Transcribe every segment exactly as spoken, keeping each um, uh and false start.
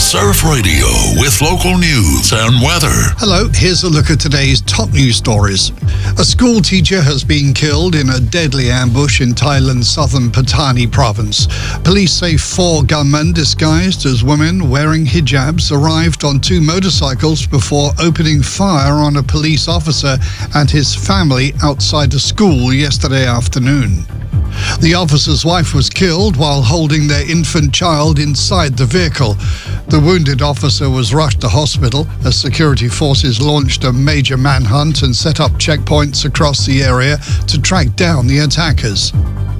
Surf Radio with local news and weather. Hello, here's a look at today's top news stories. A school teacher has been killed in a deadly ambush in Thailand's southern Pattani province. Police say four gunmen disguised as women wearing hijabs arrived on two motorcycles before opening fire on a police officer and his family outside a school yesterday afternoon. The officer's wife was killed while holding their infant child inside the vehicle. The wounded officer was rushed to hospital as security forces launched a major manhunt and set up checkpoints across the area to track down the attackers.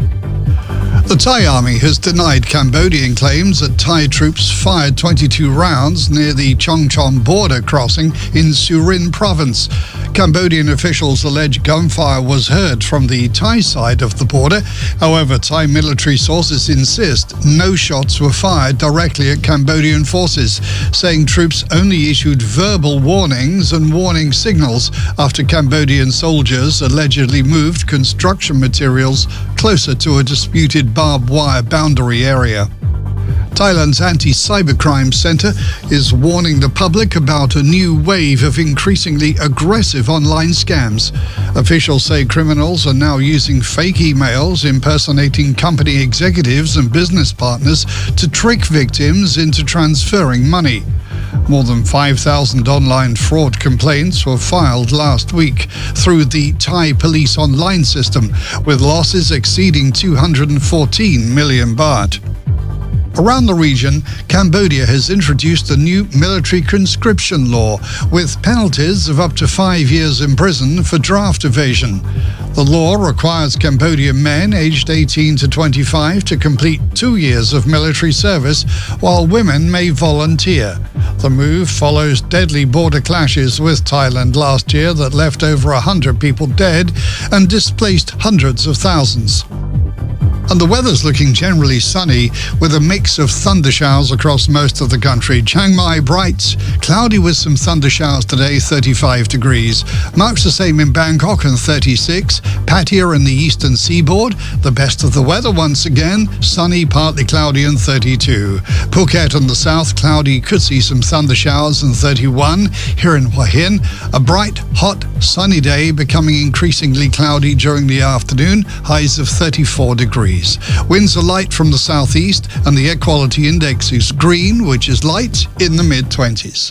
The Thai army has denied Cambodian claims that Thai troops fired twenty-two rounds near the Chongchon border crossing in Surin province. Cambodian officials allege gunfire was heard from the Thai side of the border. However, Thai military sources insist no shots were fired directly at Cambodian forces, saying troops only issued verbal warnings and warning signals after Cambodian soldiers allegedly moved construction materials closer to a disputed barbed wire boundary area. Thailand's Anti-Cybercrime Centre is warning the public about a new wave of increasingly aggressive online scams. Officials say criminals are now using fake emails impersonating company executives and business partners to trick victims into transferring money. More than five thousand online fraud complaints were filed last week through the Thai police online system, with losses exceeding two hundred fourteen million baht. Around the region, Cambodia has introduced a new military conscription law with penalties of up to five years in prison for draft evasion. The law requires Cambodian men aged eighteen to twenty-five to complete two years of military service, while women may volunteer. The move follows deadly border clashes with Thailand last year that left over one hundred people dead and displaced hundreds of thousands. And the weather's looking generally sunny with a mix of thunder showers across most of the country. Chiang Mai bright, cloudy with some thunder showers today, thirty-five degrees. Marks the same in Bangkok and thirty-six. Pattaya in the eastern seaboard, the best of the weather once again, sunny, partly cloudy and thirty-two. Phuket in the south, cloudy, could see some thunder showers and thirty-one. Here in Hua Hin, a bright, hot, sunny day becoming increasingly cloudy during the afternoon, highs of thirty-four degrees. Winds are light from the southeast and the air quality index is green, which is light, in the mid-twenties.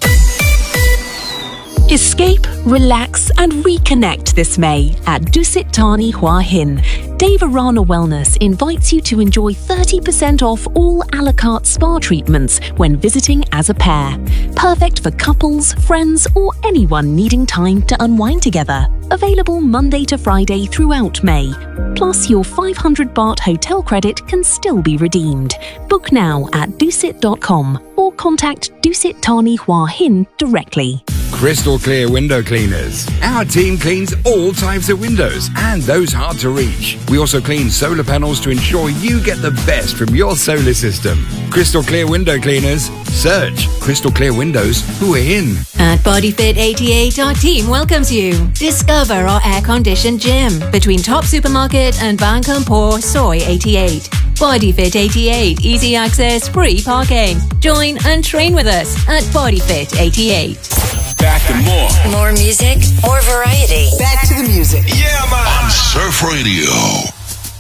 Escape, relax and reconnect this May at Dusit Thani Hua Hin. Devarana Wellness invites you to enjoy thirty percent off all a la carte spa treatments when visiting as a pair. Perfect for couples, friends or anyone needing time to unwind together. Available Monday to Friday throughout May. Plus, your five hundred baht hotel credit can still be redeemed. Book now at dusit dot com or contact Dusit Thani Hua Hin directly. Crystal Clear Window Cleaners. Our team cleans all types of windows and those hard to reach. We also clean solar panels to ensure you get the best from your solar system. Crystal Clear Window Cleaners. Search Crystal Clear Windows Hua Hin. At Bodyfit eighty-eight, our team welcomes you. Discover our air-conditioned gym between Top Supermarket and Bangkok Soi eighty-eight. Bodyfit eighty-eight, easy access, free parking. Join and train with us at Bodyfit eighty-eight. Back to more. More music, more variety. Back to the music. Yeah, man. On Surf Radio.